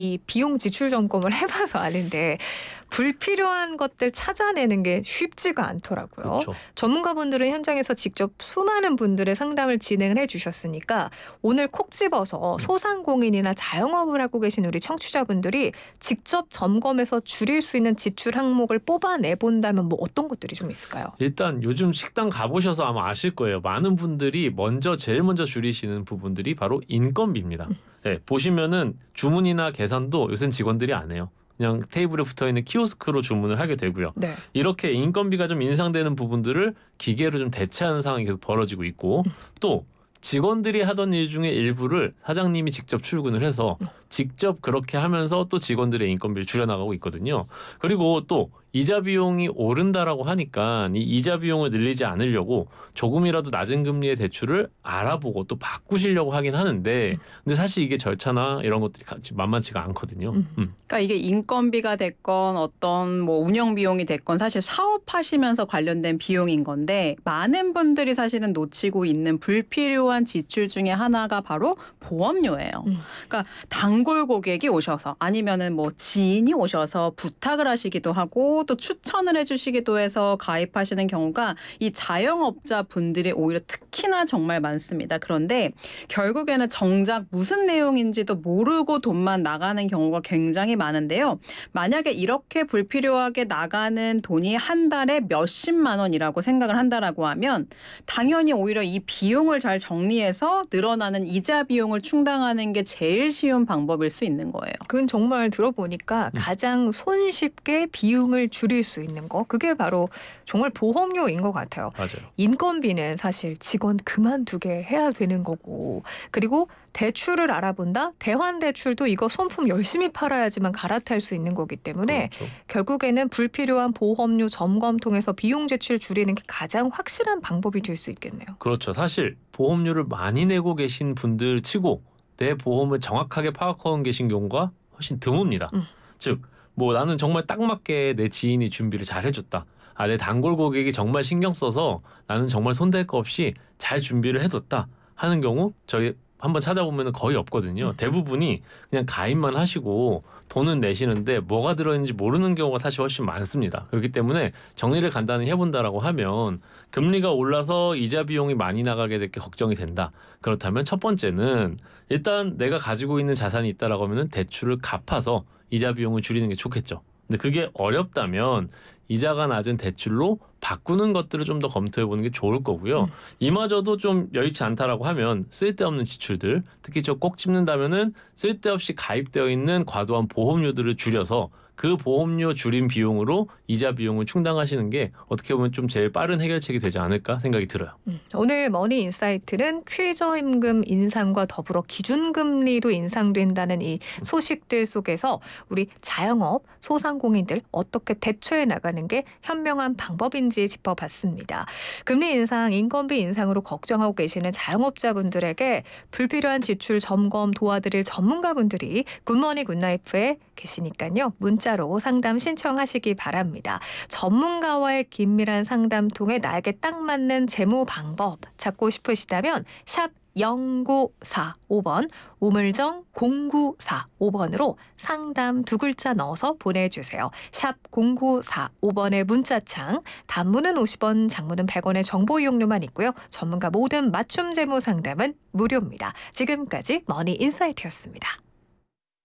이 비용 지출 점검을 해봐서 아는데 불필요한 것들 찾아내는 게 쉽지가 않더라고요. 그렇죠. 전문가분들은 현장에서 직접 수많은 분들의 상담을 진행을 해주셨으니까 오늘 콕 집어서 소상공인이나 자영업을 하고 계신 우리 청취자분들이 직접 점검해서 줄일 수 있는 지출 항목을 뽑아내 본다면 뭐 어떤 것들이 좀 있을까요? 일단 요즘 식당 가보셔서 아마 아실 거예요. 많은 분들이 제일 먼저 줄이시는 부분들이 바로 인건비입니다. 네, 보시면은 주문이나 계산도 요새는 직원들이 안 해요. 그냥 테이블에 붙어있는 키오스크로 주문을 하게 되고요. 네. 이렇게 인건비가 좀 인상되는 부분들을 기계로 좀 대체하는 상황이 계속 벌어지고 있고 또 직원들이 하던 일 중에 일부를 사장님이 직접 출근을 해서 직접 그렇게 하면서 또 직원들의 인건비를 줄여나가고 있거든요. 그리고 또 이자 비용이 오른다라고 하니까 이 이자 비용을 늘리지 않으려고 조금이라도 낮은 금리의 대출을 알아보고 또 바꾸시려고 하긴 하는데 근데 사실 이게 절차나 이런 것들이 만만치가 않거든요. 그러니까 이게 인건비가 됐건 어떤 뭐 운영 비용이 됐건 사실 사업하시면서 관련된 비용인 건데 많은 분들이 사실은 놓치고 있는 불필요한 지출 중에 하나가 바로 보험료예요. 그러니까 단골 고객이 오셔서 아니면은 뭐 지인이 오셔서 부탁을 하시기도 하고 또 추천을 해주시기도 해서 가입하시는 경우가 이 자영업자 분들이 오히려 특히나 정말 많습니다. 그런데 결국에는 정작 무슨 내용인지도 모르고 돈만 나가는 경우가 굉장히 많은데요. 만약에 이렇게 불필요하게 나가는 돈이 한 달에 몇십만 원이라고 생각을 한다라고 하면 당연히 오히려 이 비용을 잘 정리해서 늘어나는 이자 비용을 충당하는 게 제일 쉬운 방법일 수 있는 거예요. 그건 정말 들어보니까 가장 손쉽게 비용을 줄일 수 있는 거 그게 바로 정말 보험료인 것 같아요. 맞아요. 인건비는 사실 직원 그만두게 해야 되는 거고 그리고 대출을 알아본다? 대환대출도 이거 손품 열심히 팔아야지만 갈아탈 수 있는 거기 때문에 그렇죠. 결국에는 불필요한 보험료 점검 통해서 비용 지출 줄이는 게 가장 확실한 방법이 될 수 있겠네요. 그렇죠. 사실 보험료를 많이 내고 계신 분들 치고 내 보험을 정확하게 파악하고 계신 경우가 훨씬 드뭅니다. 즉, 뭐 나는 정말 딱 맞게 내 지인이 준비를 잘 해줬다. 내 단골 고객이 정말 신경 써서 나는 정말 손댈 거 없이 잘 준비를 해뒀다 하는 경우 저희 한번 찾아보면 거의 없거든요. 대부분이 그냥 가입만 하시고 돈은 내시는데 뭐가 들어있는지 모르는 경우가 사실 훨씬 많습니다. 그렇기 때문에 정리를 간단히 해본다라고 하면 금리가 올라서 이자 비용이 많이 나가게 될 게 걱정이 된다. 그렇다면 첫 번째는 일단 내가 가지고 있는 자산이 있다라고 하면 대출을 갚아서 이자 비용을 줄이는 게 좋겠죠. 근데 그게 어렵다면 이자가 낮은 대출로 바꾸는 것들을 좀 더 검토해보는 게 좋을 거고요. 이마저도 좀 여의치 않다라고 하면 쓸데없는 지출들, 특히 저 꼭 찝는다면은 쓸데없이 가입되어 있는 과도한 보험료들을 줄여서 그 보험료 줄인 비용으로 이자 비용을 충당하시는 게 어떻게 보면 좀 제일 빠른 해결책이 되지 않을까 생각이 들어요. 오늘 머니인사이트는 최저임금 인상과 더불어 기준금리도 인상된다는 이 소식들 속에서 우리 자영업, 소상공인들 어떻게 대처해 나가는 게 현명한 방법인지 짚어봤습니다. 금리 인상, 인건비 인상으로 걱정하고 계시는 자영업자분들에게 불필요한 지출 점검 도와드릴 전문가분들이 굿모닝 굿나이프에 계시니까요. 문자로 상담 신청하시기 바랍니다. 전문가와의 긴밀한 상담 통해 나에게 딱 맞는 재무 방법 찾고 싶으시다면 샵 0945번 우물정 0945번으로 상담 두 글자 넣어서 보내주세요. 샵 0945번의 문자창 단문은 50원 장문은 100원의 정보 이용료만 있고요. 전문가 모든 맞춤 재무 상담은 무료입니다. 지금까지 머니인사이트였습니다.